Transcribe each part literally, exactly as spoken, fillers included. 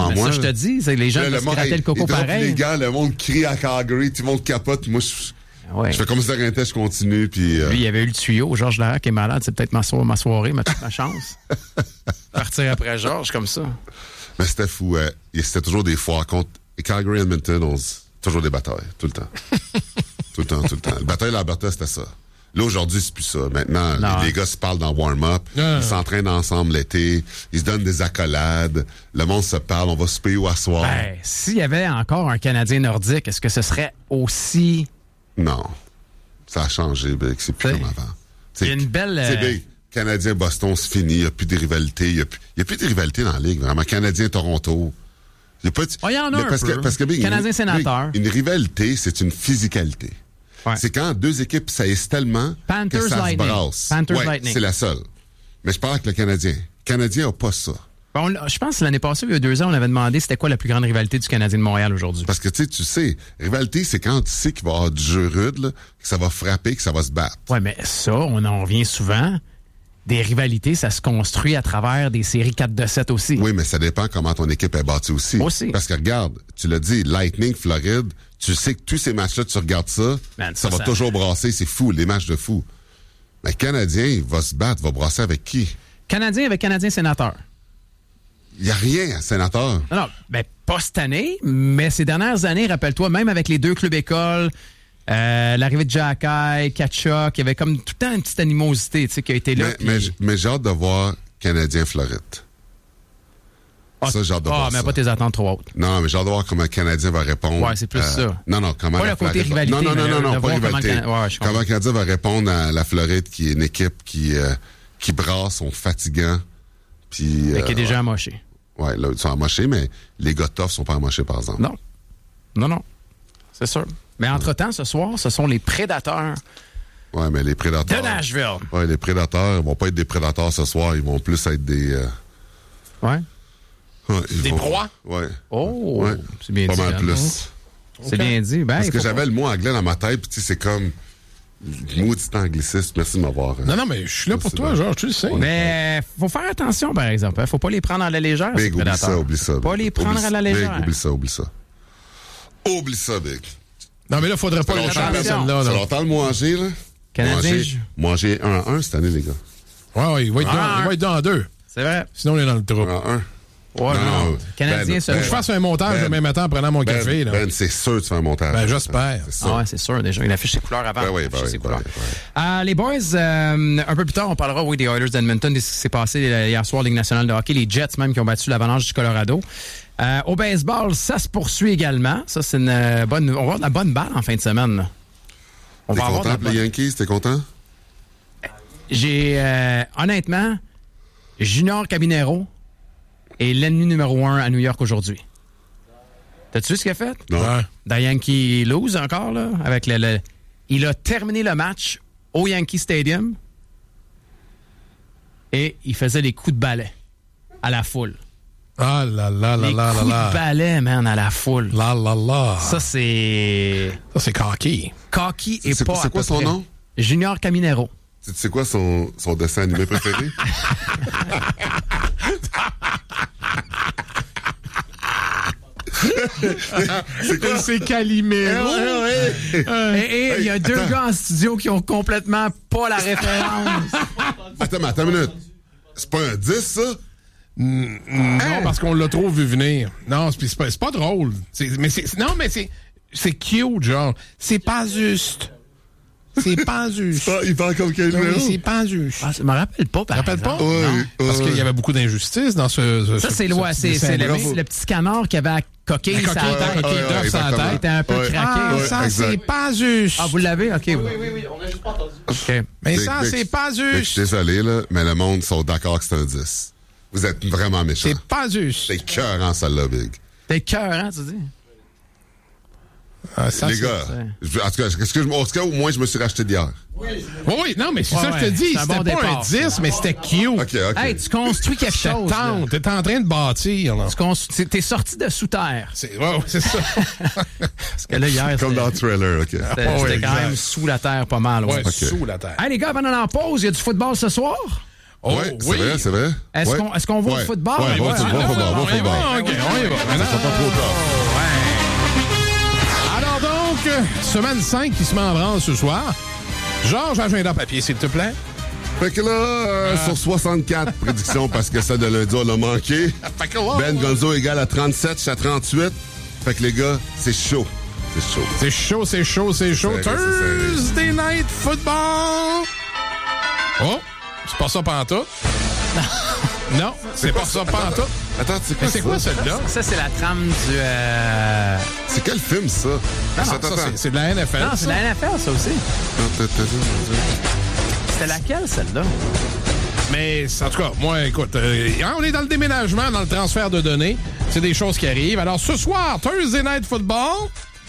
devant mais moi. Ça, je te dis, c'est que les gens Là, se grattaient le coco pareil. Les gars, le monde crie à Calgary, tout le monde capote. Moi, je, ouais. je fais comme si de rien n'était, je continue. Puis, euh... Lui, il y avait eu le tuyau. Georges Larac est malade. C'est peut-être ma, so- ma soirée, ma, ma chance. Partir après Georges, comme ça. Mais c'était fou. Euh, c'était toujours des foires contre Calgary et Edmonton. On s... Toujours des batailles, tout le temps. tout le temps, tout le temps. La bataille de l'Alberta, c'était ça. Là, aujourd'hui, c'est plus ça. Maintenant, les, les gars se parlent dans warm-up. Non. Ils s'entraînent ensemble l'été. Ils se donnent des accolades. Le monde se parle. On va souper ou asseoir. Ben, s'il y avait encore un Canadien nordique, est-ce que ce serait aussi... Non. Ça a changé, Big. C'est plus t'sais, comme avant. Il y a une belle... C'est Big. Canadien-Boston, c'est fini. Il n'y a plus de rivalité. Il n'y a, a plus de rivalité dans la Ligue, vraiment. Canadien-Toronto. Il y a pas de... oh, il y en a un parce peu. Que, parce que, Big, Canadien-sénateur. Une, une rivalité, c'est une physicalité. Ouais. C'est quand deux équipes saillissent tellement Panthers que ça Lightning. se brasse. Panthers ouais, Lightning. C'est la seule. Mais je parle avec le Canadien. Le Canadien n'a pas ça. Bon, je pense que l'année passée, il y a deux ans, on avait demandé c'était quoi la plus grande rivalité du Canadien de Montréal aujourd'hui. Parce que tu sais, tu sais, rivalité, c'est quand tu sais qu'il va y avoir du jeu rude, là, que ça va frapper, que ça va se battre. Oui, mais ça, on en revient souvent. Des rivalités, ça se construit à travers des séries quatre de sept aussi. Oui, mais ça dépend comment ton équipe est bâtie aussi. Aussi. Parce que regarde, tu l'as dit, Lightning, Floride, tu sais que tous ces matchs-là, tu regardes ça, Man, ça, ça va ça... toujours brasser, c'est fou, les matchs de fou. Mais le Canadien, il va se battre, va brasser avec qui? Canadien avec Canadien-sénateur. Il n'y a rien à Sénateur. Non, non, ben, pas cette année, mais ces dernières années, rappelle-toi, même avec les deux clubs écoles, euh, l'arrivée de Jacky, Kachuk, il y avait comme tout le temps une petite animosité, tu sais, qui a été là. Mais, pis... mais, mais j'ai hâte de voir Canadien-Floride. Ah, ça, j'ai hâte de ah, voir mais ça. pas tes attentes trop hautes. Non, mais j'ai hâte de voir comment le Canadien va répondre. Ouais, c'est plus euh, ça. Non, non, comment pas la le côté Floride... rivalité, Non, non, non, non, non, non pas rivalité. Comment, Can... ouais, comment le Canadien va répondre à la Floride, qui est une équipe qui, euh, qui brasse, sont fatigants. Puis, mais euh, qui est déjà ouais. amoché. Ouais, là, ils sont amochés, mais les gars tough sont pas amochés, par exemple. Non. Non, non. C'est sûr. Mais entre-temps, ce soir, ce sont les prédateurs. Ouais, mais les prédateurs. De Nashville. Ouais, les prédateurs, ils vont pas être des prédateurs ce soir, ils vont plus être des. Euh... Ouais. ouais des vont... proies? Ouais. Oh! Ouais. C'est bien pas dit. Pas mal hein? plus. C'est okay. bien dit. Ben, Parce que faut... j'avais le mot anglais dans ma tête, puis tu sais, c'est comme. Maudit anglicisme, merci de m'avoir. Non, non, mais je suis là pour toi, Georges, tu le sais. Mais faut faire attention, par exemple. Hein. Faut pas les prendre à la légère, Big, ces prédateurs. Oublie ça, oublie ça. Pas les prendre oublie, à la légère. Big, oublie ça, oublie ça. Oublie ça, Big. Non, mais là, faudrait pas le faire personne-là. Ça fait longtemps le manger, là. Canadien. Manger un à un cette année, les gars. Ouais, ouais, il va être, ah, dans, il va être dans deux. C'est vrai. Sinon, on est dans le trou. un à un. Ouais, non, non. Canadien, ben, ça. Ben, je fasse un montage ben, demain matin en prenant mon ben, café. Là. Ben, c'est sûr que tu fais un montage. Ben, j'espère. C'est ah ouais, c'est sûr. Déjà, il affiche ses couleurs avant. Ben oui, ben oui, ben oui. Euh, les boys, euh, un peu plus tard, on parlera, oui, des Oilers d'Edmonton, de ce qui s'est passé hier soir, Ligue nationale de hockey, les Jets même qui ont battu l'Avalanche du Colorado. Euh, au baseball, ça se poursuit également. Ça, c'est une bonne. On va avoir de la bonne balle en fin de semaine. Là. On T'es va content pour les Yankees? T'es content? J'ai, euh, honnêtement, Junior Cabinero est l'ennemi numéro un à New York aujourd'hui. T'as-tu vu ce qu'il a fait? Non. Ouais. Dans Yankee lose encore, là, avec le, le... Il a terminé le match au Yankee Stadium et il faisait des coups de balai à la foule. Ah là là là les là là coups là. de balai, man, à la foule. Là là là. Ça, c'est... Ça, c'est cocky. Cocky et c'est, pas C'est quoi son près. nom? Junior Caminero. Tu sais quoi son, son dessin animé préféré? c'est quoi? C'est Calimero. Et il y a deux attends. gars en studio qui ont complètement pas la référence. Attends, mais attends une minute. C'est pas un dix, ça? Mm, mm, hein? Non, parce qu'on l'a trop vu venir. Non, c'est, c'est, pas, c'est pas drôle. C'est, mais c'est, non, mais c'est, c'est cute, genre. C'est pas juste. C'est pas juste. Pas, il parle comme Calimero. Oui, c'est pas juste. Ah, je me rappelle pas, par rappelle exemple. pas? Oui, non, oui, parce oui. qu'il y avait beaucoup d'injustices dans ce... ce ça, ce, c'est, ce, loi, ce c'est, c'est le, bravo. le petit canard qui avait la coquille sur la coquille, tête. coquille d'œuf sur la tête. Était un peu ouais. craqué. Ah, ouais, ça, exact. c'est pas juste. Ah, vous l'avez? OK. Oui, oui, oui, oui, on a juste pas entendu. OK. Mais Big, ça, Big, c'est pas Big, juste. je suis désolé, là, mais le monde sont d'accord que c'est un dix. Vous êtes vraiment méchants. C'est pas juste. C'est cœurant, celle-là, Big. T'es cœur, hein, tu dis? Ah, ça, les c'est, gars, je, en, tout cas, est-ce que je, en tout cas, au moins, je me suis racheté d'hier. Oui, oui, oui non, mais c'est ouais, ça que je te dis. c'est un C'était bon pas départ, un dix, mais c'était cute. OK, OK. Hey, tu construis quelque chose. Tente, t'es en train de bâtir, là. Tu construis, t'es sorti de sous terre. C'est, ouais, ouais, c'est ça. Parce que là, hier, Comme dans le trailer, OK. C'était, Ah, c'était ouais, quand exact. même sous la terre pas mal. Ouais. Ouais, okay. sous la terre. Hey, les gars, pendant la pause, il y a du football ce soir? Oh, ouais, c'est oui. vrai, c'est vrai. Est-ce ouais. qu'on, est-ce qu'on va ouais. au football? Ouais, Ouais, va au football, ouais, football, va au on y football. va, OK, on y va. Ça sera pas trop tard. Alors donc, semaine cinq qui se met en branle ce soir. Georges, agenda papier, s'il te plaît. Fait que là, euh, Ah. sur soixante-quatre prédictions, parce que celle de lundi, on l'a manqué. Fait que là, Ben Gonzo égale à trente-sept, je suis à trente-huit. Fait que les gars, c'est chaud. C'est chaud. c'est chaud, c'est chaud, c'est chaud. C'est serré, c'est Thursday Night Football. Oh, c'est pas ça pantoute. Non, c'est pas ça pantoute. Attends, c'est quoi Mais c'est quoi ça? celle-là? Ça, c'est la trame du... Euh... C'est quel film, ça? Non, Attends, non, attends, ça, attends. c'est- c'est de la N F L. Non, c'est la N F L, ça aussi. Attends, attends, attends. C'était laquelle, celle-là? Mais en tout cas, moi, écoute, euh, on est dans le déménagement, dans le transfert de données. C'est des choses qui arrivent. Alors, ce soir, Thursday Night Football,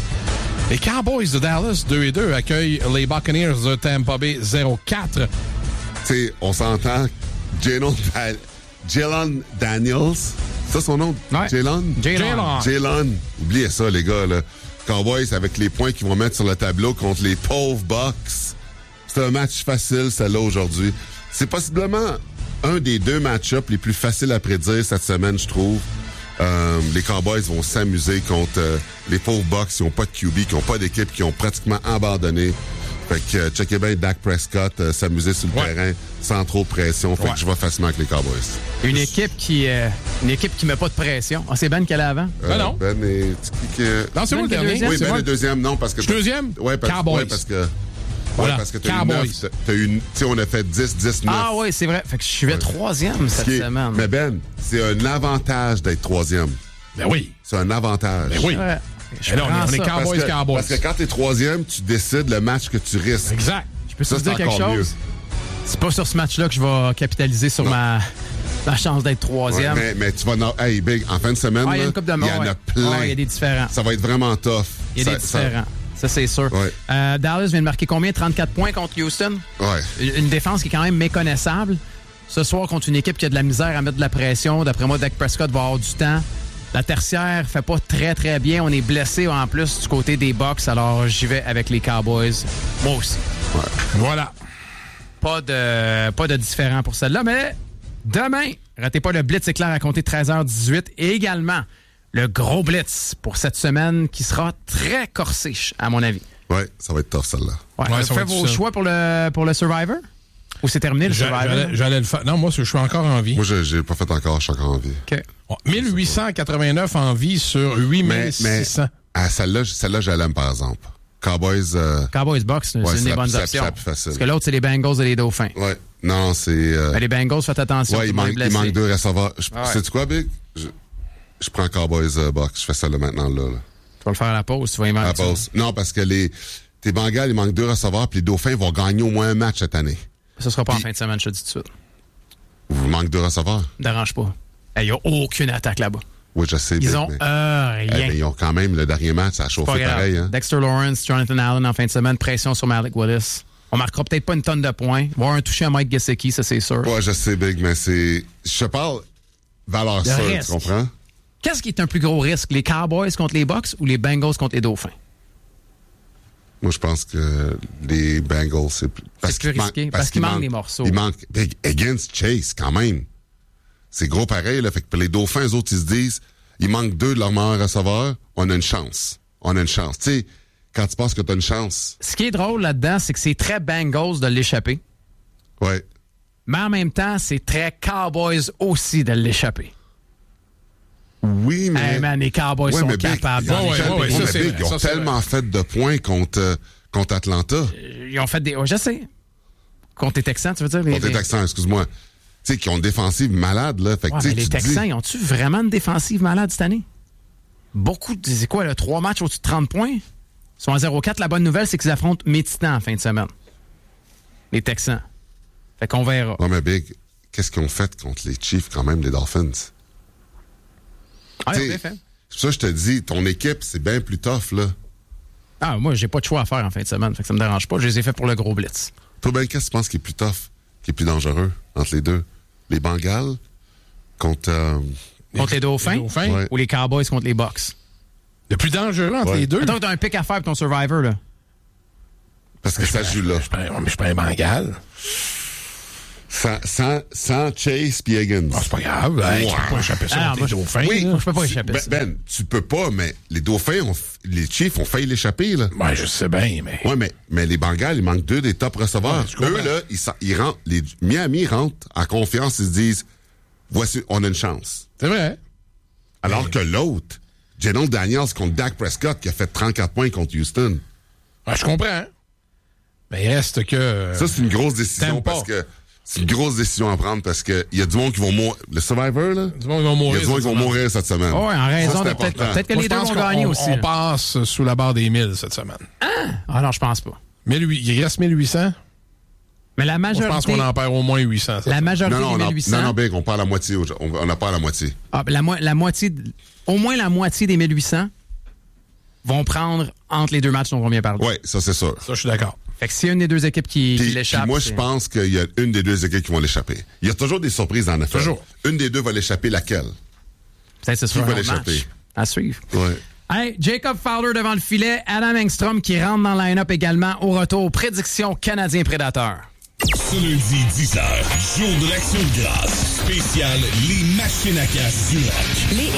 les Cowboys de Dallas, deux et deux, accueillent les Buccaneers de Tampa Bay, zéro quatre. Tu sais, on s'entend. Jalen Da- Jalen Daniels. C'est ça son nom? Ouais. Jalen? Jalen. Jalen. Oubliez ça, les gars, là. Cowboys avec les points qu'ils vont mettre sur le tableau contre les pauvres Bucks. C'est un match facile, celle-là, aujourd'hui. C'est possiblement un des deux match-ups les plus faciles à prédire cette semaine, je trouve. Euh, les Cowboys vont s'amuser contre euh, les pauvres Bucks qui n'ont pas de Q B, qui n'ont pas d'équipe, qui ont pratiquement abandonné. Fait que, euh, checkez bien Dak Prescott euh, s'amuser sur le Ouais. terrain sans trop de pression. Fait Ouais. que je vais facilement avec les Cowboys. Une équipe qui euh, une équipe qui met pas de pression. Ah, c'est Ben qui est là avant? Ben non. Ben et... c'est qui que- Non, c'est Ben moi le qui est dernier. deuxième? Oui, C'est Ben moi le deuxième, non, parce que... Je suis deuxième? Ouais, parce, Cowboys. ouais, parce que... Voilà. Ouais, parce que t'as eu Cowboys. neuf, t'as- t'as eu... Tu sais, on a fait dix, dix, neuf. Ah oui, c'est vrai. Fait que je suis troisième Ce cette qui est- semaine. Mais Ben, c'est un avantage d'être troisième. Ben oui. C'est un avantage. Ben oui. Ouais. Je Mais là, on est- prends on est ça. Cowboys. Parce que, Cowboys. parce que quand t'es troisième, tu décides le match que tu risques. Exact. Je peux Ça, te c'est dire quelque encore chose? C'est pas sur ce match-là que je vais capitaliser sur ma, ma chance d'être Ouais, troisième. mais, mais tu vas... na- Hey, Big, en fin de semaine, Ah, il y a là, une coupe de il y morts. en a ouais. plein. Ah, il y a des différents. Ça va être vraiment tough. Il y a Ça- des différents. Ça, c'est sûr. Ouais. Euh, Dallas vient de marquer combien? trente-quatre points contre Houston? Ça, ouais. Une une défense qui est quand même méconnaissable. Ce soir, contre une équipe qui a de la misère à mettre de la pression. D'après moi, Dak Prescott va avoir du temps. La tertiaire fait pas très, très bien. On est blessé en plus du côté des Bucks. Alors, j'y vais avec les Cowboys. Moi aussi. Voilà. Pas de, pas de différent pour celle-là. Mais demain, ratez pas le Blitz éclair à compter de treize heures dix-huit. Et également, le gros Blitz pour cette semaine qui sera très corsé, à mon avis. Ouais, ça va être tough, celle-là. Ouais, Ouais, vous ça va faites être vos ça. choix pour le, pour le Survivor? Ou c'est terminé le J'a- Survivor? J'allais j'allais le faire. Non, moi, je suis encore en vie. Moi, je j'ai pas fait encore, je suis encore en vie. OK. Oh, mille huit cent quatre-vingt-neuf en vie sur huit mille Mais, mais six cents. à celle-là, celle-là, je l'aime, par exemple. Cowboys... euh, Cowboys Bucks, c'est Ouais, une c'est des la- bonnes c'est la- options. c'est la plus facile. Parce que l'autre, c'est les Bengals et les Dauphins. ouais. Non, c'est... euh, Ben, les Bengals, faites attention. ouais, tout il le monde manque, est blessé. il manque deux receveurs. Je- Ah ouais. Sais-tu quoi, Big? Je, je prends Cowboys euh, Bucks. Je fais ça là, maintenant, là. là. Tu vas le faire à la pause, tu vas y À la mettre ça. pause. Non, parce que les... Tes Bengals, il manque deux receveurs, puis les Dauphins vont gagner au moins un match cette année. Ce sera pas en Puis- fin de semaine, je te dis tout de suite. Vous manque deux receveurs? Ne dérange pas. Il n'y a aucune attaque là-bas. Oui, je sais. Ils Big, ont mais- euh, Eh, rien. mais ils ont quand même le dernier match, ça a Pas chauffé grave. pareil. Hein? Dexter Lawrence, Jonathan Allen en fin de semaine, pression sur Malik Willis. On marquera peut-être pas une tonne de points. Il va y avoir un touché à Mike Gesicki, ça c'est sûr. Ouais, je sais, Big, mais c'est... Je te parle valeur De sûre, risque. tu comprends? Qu'est-ce qui est un plus gros risque, les Cowboys contre les Bucks ou les Bengals contre les Dauphins? Moi, je pense que les Bengals, c'est plus... C'est plus qu'il risqué, manque- parce qu'il manque des morceaux. Il manque... Big, against Chase, quand même. C'est gros pareil, là. Fait que pour les Dauphins, eux autres, ils se disent, il manque deux de leurs meilleurs receveurs, on a une chance. On a une chance. Tu sais, quand tu penses que tu as une chance, Ce qui est drôle là-dedans, c'est que c'est très Bengals de l'échapper. ouais. Mais en même temps, c'est très Cowboys aussi de l'échapper. Oui, mais... Hey man, les Cowboys Ouais, sont mais Big, capables ils ont, d'en ouais, tellement- ouais, échapper. ça, mais c'est Big, vrai, ils ont ça, c'est tellement fait de points contre, euh, contre Atlanta. Ils ont fait des... ouais, je sais. Contre les Texans, tu veux dire? les- Contre les les- Texans, excuse-moi. Tu sais, qui ont une défensive malade, là. Fait que, Ouais, tu sais, mais les tu te dis- Texans, ils ont-tu vraiment une défensive malade cette année? Beaucoup, de- c'est quoi, là, trois matchs au-dessus de trente points? Ils sont à zéro quatre. La bonne nouvelle, c'est qu'ils affrontent mes Titans en fin de semaine. Les Texans. Fait qu'on verra. Ouais, mais Big, qu'est-ce qu'ils ont fait contre les Chiefs, quand même, les Dolphins? Ah, ils ont T'sais, bien fait. C'est pour ça que je te dis, ton équipe, c'est bien plus tough, là. Ah, moi, j'ai pas de choix à faire en fin de semaine. Fait que ça me dérange pas. Je les ai fait pour le gros blitz. Toi, ben, qu'est-ce que tu penses qui est plus tough, qui est plus dangereux entre les deux? Les Bengals contre... euh, Contre les Dauphins, Les Dauphins. Ouais. ou les Cowboys contre les Bucks? Le plus dangereux entre Ouais. les deux. Attends, t'as un pick à faire pour ton Survivor, là. parce que ça joue là. Je suis pas un- je suis pas un Bengal. Sans, sans, sans Chase puis Higgins. Ah, c'est pas grave. Hey, wow. Tu peux pas échapper ça Ah, avec moi, les Dauphins. Oui, moi, je peux pas échapper ben, ça. Ben, tu peux pas, mais les Dauphins, ont, les Chiefs ont failli l'échapper, là. Ouais, je sais bien, mais... Ouais, mais, mais les Bengals, il manque deux des top receveurs. Ouais, Eux, là, ils, ils rentrent, les Miami rentrent en confiance, ils se disent, voici, on a une chance. C'est vrai. Alors mais... que l'autre, Jalen Daniels contre Dak Prescott, qui a fait trente-quatre points contre Houston. Ouais, je comprends. Mais il reste que... Ça, c'est une grosse décision parce que c'est une grosse décision à prendre parce que il y a du monde qui vont mourir. Le Survivor, là? Du monde qui vont mourir. Il y a du monde qui vont mourir cette semaine. Oh, ouais, en raison ça, de important. peut-être, peut-être que Moi, les je deux pense vont qu'on- gagner on, aussi. On là. passe sous la barre des mille cette semaine. Ah non, je pense pas. mille huit cents, il reste mille huit cents. Mais la Moi, je pense majorité, qu'on en perd au moins huit cents. cette la semaine. majorité Non, non, on des a- mille huit cents, non, non, Big, on part à la moitié. On, on n'a pas à la moitié. ah, ben, la, mo- la moitié, de- au moins la moitié des mille huit cents vont prendre entre les deux matchs dont on vient parler. Oui, ça, c'est sûr. Ça, je suis d'accord. Fait que s'il y a une des deux équipes qui, Puis, qui puis l'échappe... moi, c'est- je pense qu'il y a une des deux équipes qui vont l'échapper. Il y a toujours des surprises dans la N F L. Toujours. Une des deux va l'échapper, laquelle? Peut-être que ce sera va un autre l'échapper? match. À suivre. Ouais. Hey, Jacob Fowler devant le filet, Adam Engstrom qui rentre dans le line-up également au retour. Prédiction Canadien Prédateur. Ce lundi, dix heures, jour de l'action de grâce. Spécial Les Machines à cash du rock. Les